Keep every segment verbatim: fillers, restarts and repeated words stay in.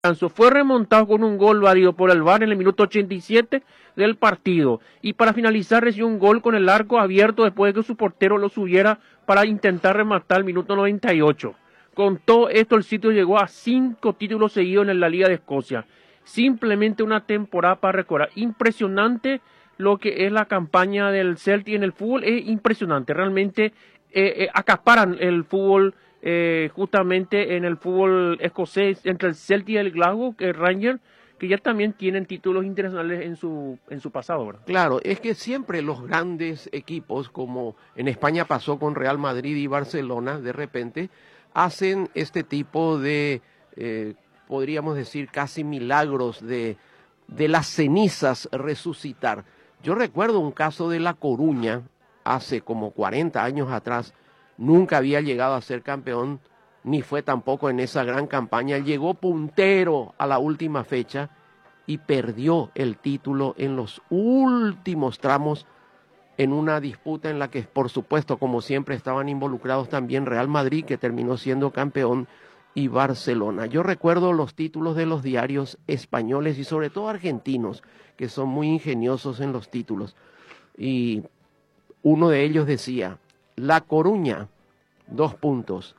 Fue remontado con un gol válido por el V A R en el minuto ochenta y siete del partido. Y para finalizar recibió un gol con el arco abierto después de que su portero lo subiera para intentar rematar el minuto noventa y ocho. Con todo esto el sitio llegó a cinco títulos seguidos en la Liga de Escocia. Simplemente una temporada para recordar. Impresionante lo que es la campaña del Celtic en el fútbol. Es impresionante. Realmente eh, eh, acaparan el fútbol. Eh, justamente en el fútbol escocés entre el Celtic y el Glasgow, que Rangers, que ya también tienen títulos internacionales en su en su pasado, ¿verdad? Claro, es que siempre los grandes equipos, como en España pasó con Real Madrid y Barcelona, de repente hacen este tipo de, eh, podríamos decir, casi milagros de, de las cenizas resucitar. Yo recuerdo un caso de La Coruña, hace como cuarenta años atrás. Nunca había llegado a ser campeón, ni fue tampoco en esa gran campaña. Llegó puntero a la última fecha y perdió el título en los últimos tramos en una disputa en la que, por supuesto, como siempre, estaban involucrados también Real Madrid, que terminó siendo campeón, y Barcelona. Yo recuerdo los títulos de los diarios españoles y sobre todo argentinos, que son muy ingeniosos en los títulos. Y uno de ellos decía: La Coruña, dos puntos,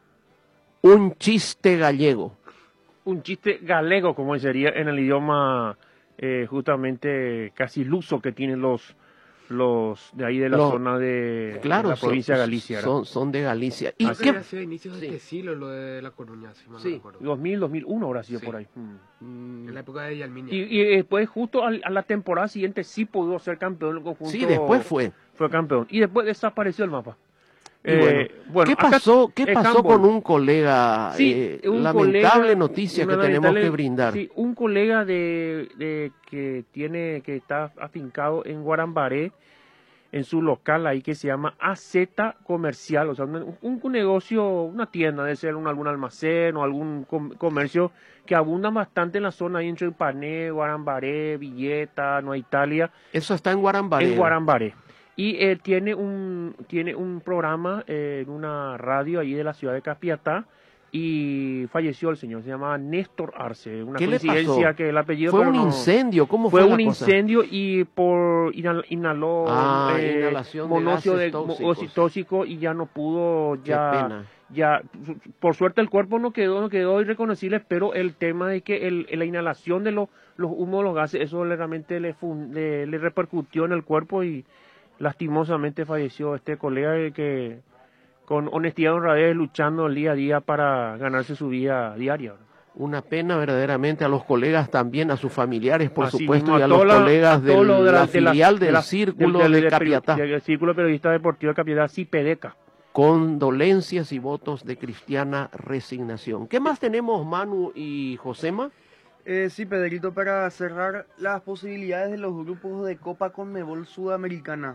un chiste gallego. Un chiste galego, como sería en el idioma eh, justamente casi luso que tienen los los de ahí de la Los, zona de, claro, de la provincia son, de Galicia. Son, son de Galicia. ¿Y qué? Ha sido inicios de Sí. este siglo lo de La Coruña, si mal Sí. no recuerdo. dos mil, dos mil uno habrá sido Sí. por ahí. Mm. En la época de Yalminia. Y, y después, justo al- a la temporada siguiente, sí pudo ser campeón el conjunto. Sí, después fue. Fue campeón. Y después desapareció el mapa. Y Eh, bueno, bueno, ¿qué acá pasó, qué es pasó handball. con un colega? Sí, eh, un lamentable colega, noticia una que tenemos lamentable- que brindar. Sí, un colega de, de que tiene que está afincado en Guarambaré, en su local ahí que se llama A Z Comercial, o sea, un, un- un negocio, una tienda, debe ser un, algún almacén o algún com- comercio que abunda bastante en la zona ahí entre Pané, Guarambaré, Villeta, Nueva Italia, Eso está en Guarambaré. en Guarambaré. Y eh, tiene un tiene un programa eh, en una radio allí de la ciudad de Capiatá y falleció el señor, se llamaba Néstor Arce. Una ¿Qué le coincidencia pasó? que el apellido... ¿Fue pero un no- incendio? ¿Cómo fue fue, un la cosa? incendio y por inhal- inhaló Ah, eh, inhalación de monóxido gases de tóxicos. monóxido tóxico y ya no pudo, Qué ya, pena. ya, por suerte el cuerpo no quedó, no quedó irreconocible, pero el tema de que el, la inhalación de los, los humos de los gases, eso le- realmente le, fun- le, le repercutió en el cuerpo y lastimosamente falleció este colega eh, que con honestidad y honradez luchando el día a día para ganarse su vida diaria. Una pena verdaderamente a los colegas también, a sus familiares, por Así supuesto, mismo, y a toda los la- colegas a de todo lo la, de la- de la- filial de del la- Círculo del- del- de del peri- Capiatá. del Círculo Periodista Deportivo de Capiatá, CIPEDECA. Condolencias y votos de cristiana resignación. ¿Qué más tenemos, Manu y Josema? Eh, sí, Pedrito, para cerrar las posibilidades de los grupos de Copa Conmebol Sudamericana.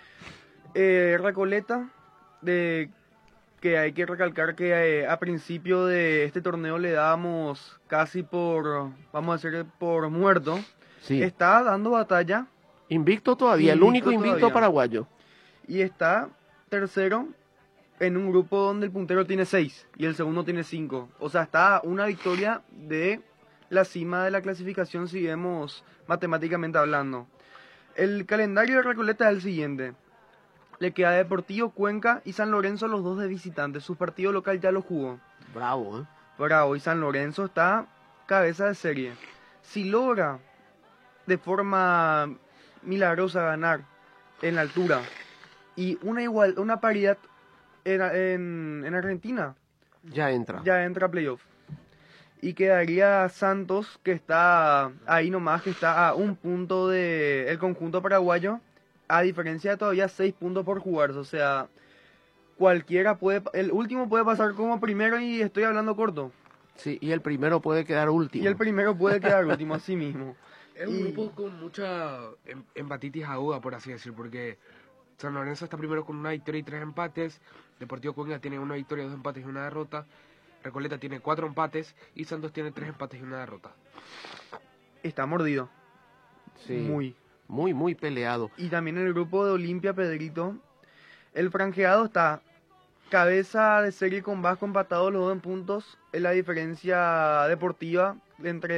Eh, Recoleta, de, que hay que recalcar que eh, a principio de este torneo le dábamos casi por, vamos a decir, por muerto. Sí. Está dando batalla Invicto todavía, el Invicto único invicto todavía. paraguayo. y está tercero en un grupo donde el puntero tiene seis y el segundo tiene cinco. O sea, está a una victoria de la cima de la clasificación si vemos matemáticamente hablando. El calendario de Recoleta es el siguiente. Le queda Deportivo Cuenca y San Lorenzo, los dos de visitantes. Su partido local ya lo jugó. Bravo, ¿eh? Bravo, y San Lorenzo está cabeza de serie. Si logra de forma milagrosa ganar en la altura y una igual una paridad en, en, en Argentina, Ya entra. ya entra a playoff. Y quedaría Santos, que está ahí nomás, que está a un punto de el conjunto paraguayo, a diferencia de todavía seis puntos por jugarse. O sea, cualquiera puede, el último puede pasar como primero y estoy hablando corto. Sí, y el primero puede quedar último. Y el primero puede quedar último, así mismo. Es un Y- grupo con mucha em- empatitis aguda, por así decir, porque San Lorenzo está primero con una victoria y tres empates, Deportivo Cuenca tiene una victoria, dos empates y una derrota, Recoleta tiene cuatro empates y Santos tiene tres empates y una derrota. Está mordido. Sí, Muy. muy, muy peleado. Y también en el grupo de Olimpia, Pedrito, el franjeado está cabeza de serie con Vasco empatados los dos en puntos. Es la diferencia deportiva entre